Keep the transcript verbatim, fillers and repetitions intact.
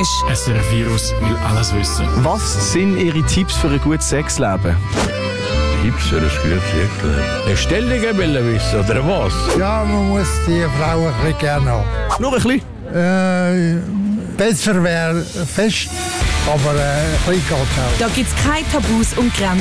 ist. S R F Virus will alles wissen. Was sind Ihre Tipps für ein gutes Sexleben? Tipps für ein gutes Sexleben? Eine Stellung wollen wissen, oder was? Ja, man muss die Frau ein bisschen gerne haben. Nur ein bisschen? Äh, besser wäre fest, aber äh, ein bisschen geht auch. Da gibt es keine Tabus und Grenzen.